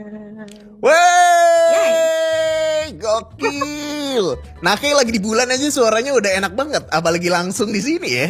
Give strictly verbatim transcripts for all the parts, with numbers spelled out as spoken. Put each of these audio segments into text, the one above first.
Wey, gokil. Nah, kayak lagi di bulan aja suaranya udah enak banget, apalagi langsung di sini ya.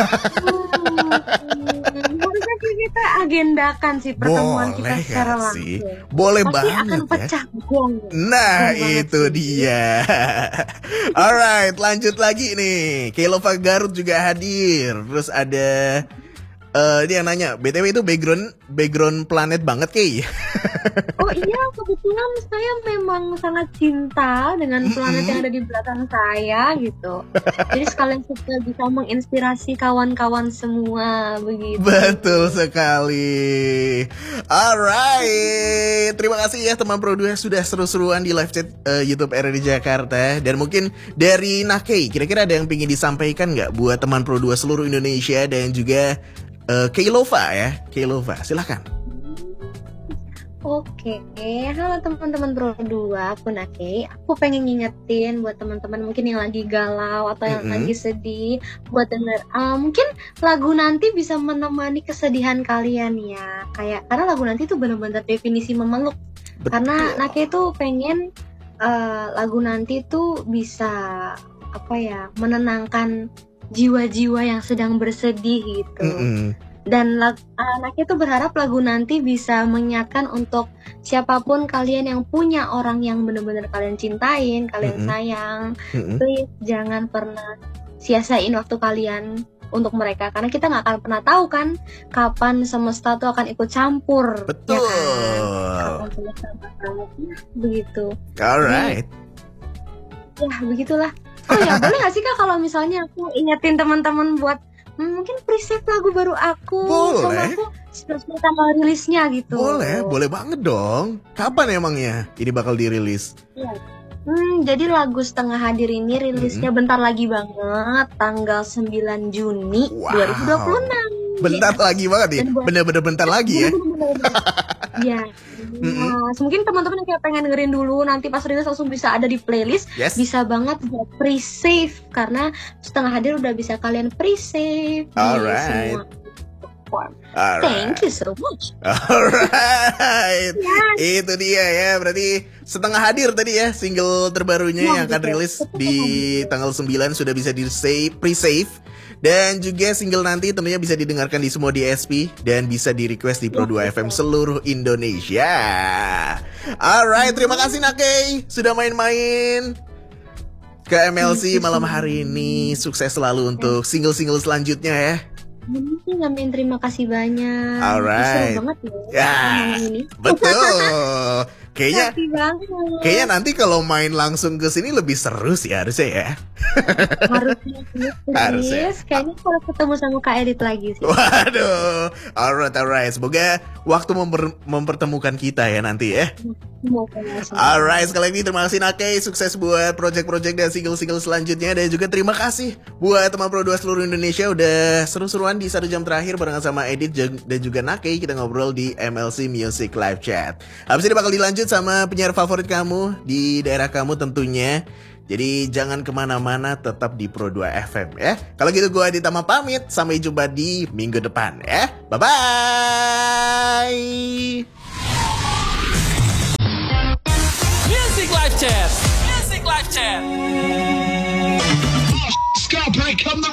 Harusnya kita agendakan sih pertemuan Boleh kita secara gak langsung. sih? Boleh Pasti banget akan ya. pecah gong. Nah, Gong banget itu sih. dia. Alright, lanjut lagi nih. Kailova Garut juga hadir. Terus ada eh dia yang nanya, B T W itu background background planet banget, Kay. Oh iya, kebetulan saya memang sangat cinta dengan planet yang ada di belakang saya gitu. Jadi sekalian supaya bisa menginspirasi kawan-kawan semua begitu. Betul sekali. Alright, terima kasih ya teman Pro dua sudah seru-seruan di live chat uh, YouTube R R D Jakarta. Dan mungkin dari Nakei, kira-kira ada yang ingin disampaikan nggak buat teman Pro dua seluruh Indonesia dan juga uh, Kailova ya, Kailova, silahkan. Oke, halo teman-teman Pro dua, aku Nakei. Aku pengen ngingetin buat teman-teman mungkin yang lagi galau atau yang Mm-mm. lagi sedih, buat denger. Uh, mungkin lagu nanti bisa menemani kesedihan kalian ya. Kayak karena lagu nanti tuh benar-benar definisi memeluk. Betul. Karena Nakei tuh pengen uh, lagu nanti tuh bisa apa ya, menenangkan jiwa-jiwa yang sedang bersedih gitu. Mm-mm. Dan lag- anaknya tuh berharap lagu nanti bisa mengingatkan untuk siapapun kalian yang punya orang yang benar-benar kalian cintain, kalian Mm-mm. sayang, Mm-mm. please jangan pernah sia-siain waktu kalian untuk mereka, karena kita nggak akan pernah tahu kan kapan semesta tuh akan ikut campur. Betul. Ya kan? Kapan semesta bakal begitu. Alright. Ya begitulah. Oh ya, boleh nggak sih Kak kalau misalnya aku ingetin teman-teman buat hmm, mungkin pre-save lagu baru aku, Boleh. sama aku sebelum tanggal rilisnya gitu. Boleh, boleh banget dong. Kapan emangnya ini bakal dirilis? Iya. Hmm, jadi lagu Setengah Hadir ini rilisnya bentar lagi banget, tanggal sembilan Juni Wow. dua ribu dua puluh enam. Bentar Ya. lagi banget ya. Dan buat- Bener-bener bentar lagi ya. Iya. Nah, mungkin teman-teman yang kayak pengen dengerin dulu, nanti pas rilis langsung bisa ada di playlist. Yes. Bisa banget buat pre-save karena Setengah Hadir udah bisa kalian pre-save di Alright. semua platform. Alright. Thank you so much. Alright. Itu dia ya. Berarti Setengah Hadir tadi ya, single terbarunya Ya, yang akan betul. rilis Betul, di tanggal sembilan sudah bisa di save, pre-save. Dan juga single nanti tentunya bisa didengarkan di semua D S P dan bisa di request di Pro dua F M seluruh Indonesia. Alright, terima kasih Nakei sudah main-main ke M L C malam hari ini. Sukses selalu untuk single-single selanjutnya ya. Amin, amin, terima kasih banyak. Alright. Seru banget ya, Ya, ngomong ini. betul. Kayaknya Happy banget. kayaknya nanti kalau main langsung ke sini lebih seru sih harusnya ya. Harusnya Harusnya. please. Kayaknya kalau ketemu sama Kak Edit lagi sih. Waduh. Alright, alright. Semoga waktu memper- mempertemukan kita ya nanti ya. Semoga langsung. Alright, sekali lagi terima kasih Nakei. Sukses buat project-project dan single-single selanjutnya. Dan juga terima kasih buat teman Pro dua seluruh Indonesia udah seru-seruan di satu jam terakhir barengan sama Edit jag- dan juga Nakei. Kita ngobrol di M L C Music Live Chat. Habis ini bakal dilanjut sama penyiar favorit kamu di daerah kamu tentunya. Jadi jangan kemana-mana, tetap di Pro dua F M ya. Kalau gitu gue Aditama pamit. Sampai jumpa di minggu depan ya. Bye-bye. Music Live Chat. Music Live Chat.